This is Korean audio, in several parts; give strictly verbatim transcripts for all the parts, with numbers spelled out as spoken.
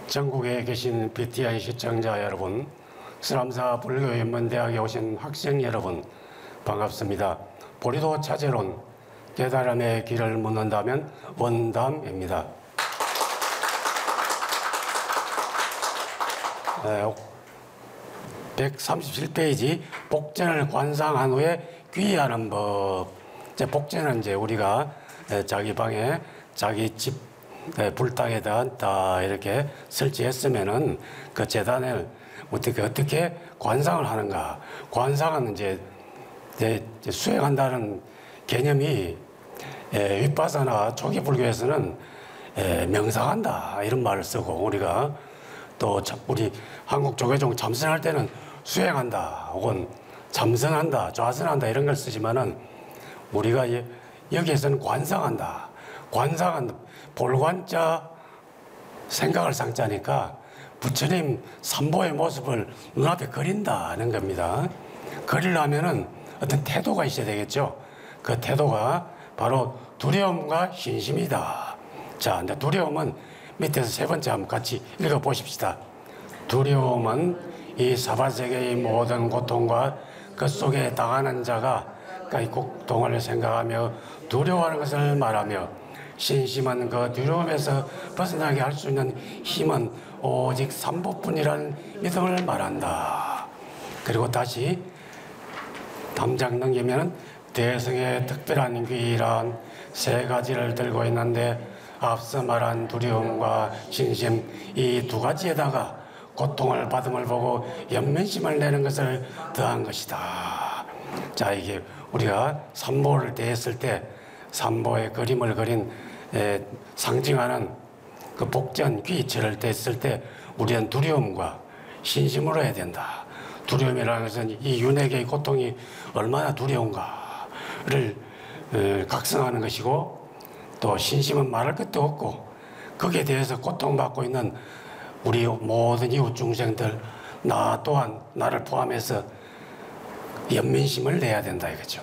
전국에 계신 비티아이 시청자 여러분, 수남사 불교인문대학에 오신 학생 여러분, 반갑습니다. 보리도 차제론, 깨달음의 길을 묻는다면 원담입니다. 백삼십칠 페이지 복전을 관상한 후에 귀의하는 법. 이제 복전은 이제 우리가 자기 방에 자기 집 불당에다 다 이렇게 설치했으면은 그 재단을 어떻게 어떻게 관상을 하는가. 관상은 이제, 이제 수행한다는 개념이 에, 윗바사나 초기 불교에서는 에, 명상한다 이런 말을 쓰고, 우리가 또 우리 한국 조계종 참선할 때는 수행한다 혹은 참선한다 좌선한다 이런 걸 쓰지만은 우리가 여기에서는 관상한다. 관상은 볼관자 생각을 상자니까 부처님 삼보의 모습을 눈앞에 그린다는 겁니다. 그리려면은 어떤 태도가 있어야 되겠죠. 그 태도가 바로 두려움과 신심이다. 자, 근데 두려움은 밑에서 세 번째 한번 같이 읽어 보십시다. 두려움은 이 사바세계의 모든 고통과 그 속에 당하는 자가 이 고통을 생각하며 두려워하는 것을 말하며, 신심은 그 두려움에서 벗어나게 할 수 있는 힘은 오직 삼보뿐이라는 믿음을 말한다. 그리고 다시 담장 넘기면 대성의 특별한 귀란 세 가지를 들고 있는데, 앞서 말한 두려움과 신심 이 두 가지에다가 고통을 받음을 보고 연민심을 내는 것을 더한 것이다. 자, 이게 우리가 삼보를 대했을 때 삼보의 그림을 그린 에, 상징하는 그 복전 귀처를 댔을 때 우리는 두려움과 신심으로 해야 된다. 두려움이라는 것은 이 윤회계의 고통이 얼마나 두려운가를 에, 각성하는 것이고, 또 신심은 말할 것도 없고 거기에 대해서 고통받고 있는 우리 모든 이웃 중생들, 나 또한 나를 포함해서 연민심을 내야 된다 이거죠.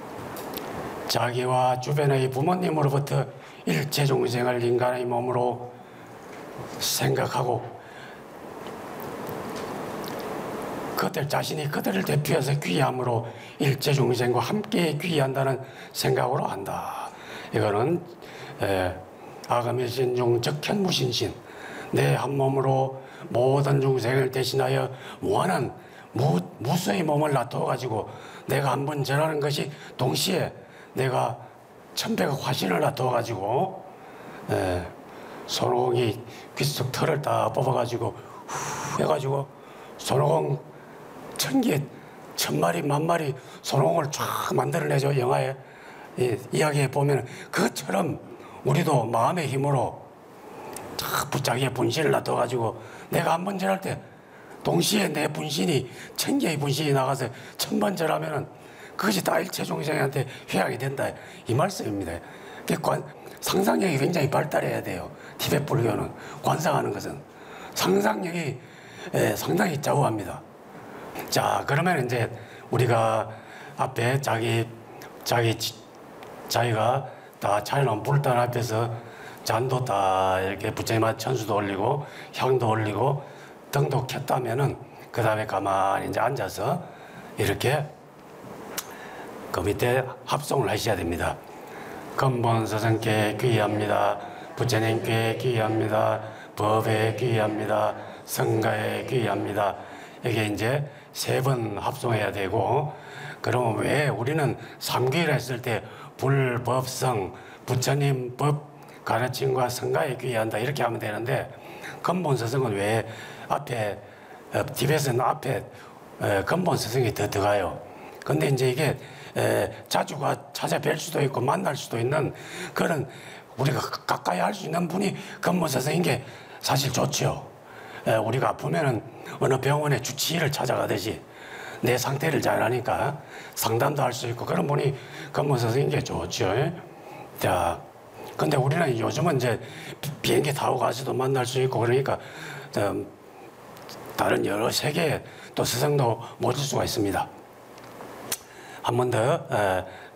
자기와 주변의 부모님으로부터 일체 중생을 인간의 몸으로 생각하고 그들 자신이 그들을 대표해서 귀함으로 일체 중생과 함께 귀한다는 생각으로 한다. 이거는 아가미신 중 적현무신신, 내 한 몸으로 모든 중생을 대신하여 무한한 무, 무수의 몸을 놔두어가지고 내가 한 번 전하는 것이 동시에 내가 천백억 화신을 놔두어가지고 손오공이 귓속 털을 다 뽑아가지고 후 해가지고 손오공 천개 천마리 만마리 손오공을 쫙 만들어내죠. 영화에 이야기에 보면 그것처럼 우리도 마음의 힘으로 쫙 자기의 분신을 놔둬가지고 내가 한 번 절할 때 동시에 내 분신이 천 개의 분신이 나가서 천 번 절하면은 그것이 다 일체 중생한테 회양이 된다 이 말씀입니다. 상상력이 굉장히 발달해야 돼요. 티베트 불교는 관상하는 것은 상상력이 상당히 좌우합니다. 자, 그러면 이제 우리가 앞에 자기 자기 자기가 다 차려놓은 불단 앞에서 잔도 다 이렇게 부처님한테 천수도 올리고 향도 올리고 등도 켰다면은 그 다음에 가만히 이제 앉아서 이렇게 그 밑에 합송을 하셔야 됩니다. 근본 스승께 귀의합니다. 부처님께 귀의합니다. 법에 귀의합니다. 성가에 귀의합니다. 이게 이제 세 번 합송해야 되고, 그러면 왜 우리는 삼귀를 했을 때 불법성, 부처님 법 가르침과 성가에 귀의한다 이렇게 하면 되는데, 근본 스승은 왜 앞에 티베트는 앞에 근본 스승이 더 들어가요. 근데 이제 이게 자주가 찾아뵐 수도 있고 만날 수도 있는 그런 우리가 가까이 할 수 있는 분이 근본 스승인 게 사실 좋죠. 우리가 아프면은 어느 병원에 주치의를 찾아가듯이 내 상태를 잘 아니까 상담도 할 수 있고 그런 분이 근본 스승인 게 좋죠. 자, 근데 우리는 요즘은 이제 비행기 타고 가서도 만날 수 있고 그러니까 다른 여러 세계의 또 스승도 모실 수가 있습니다. 한 번 더